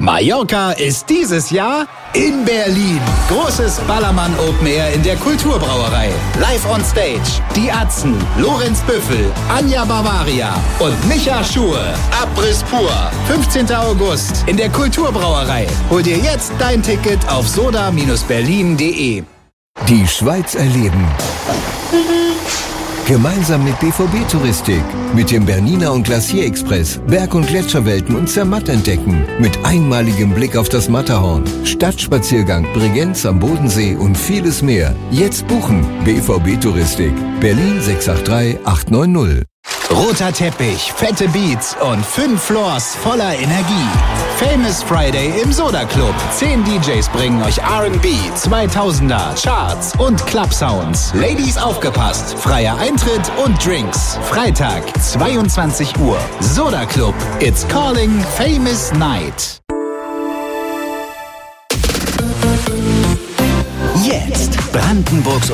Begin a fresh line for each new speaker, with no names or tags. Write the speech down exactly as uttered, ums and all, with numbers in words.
Mallorca ist dieses Jahr in Berlin. Großes Ballermann Open Air in der Kulturbrauerei. Live on Stage. Die Atzen, Lorenz Büffel, Anja Bavaria und Micha Schur. Abriss pur. fünfzehnten August in der Kulturbrauerei. Hol dir jetzt dein Ticket auf soda Bindestrich berlin punkt de.
Die Schweiz erleben. Gemeinsam mit B V B-Touristik. Mit dem Bernina und Glacier Express Berg- und Gletscherwelten und Zermatt entdecken. Mit einmaligem Blick auf das Matterhorn. Stadtspaziergang, Bregenz am Bodensee und vieles mehr. Jetzt buchen. B V B-Touristik. Berlin sechs acht drei acht neun null.
Roter Teppich, fette Beats und fünf Floors voller Energie. Famous Friday im Soda Club. Zehn D Js bringen euch R and B, zweitausender, Charts und Club Sounds. Ladies aufgepasst, freier Eintritt und Drinks. Freitag, zweiundzwanzig Uhr. Soda Club. It's calling Famous Night. Jetzt Brandenburgs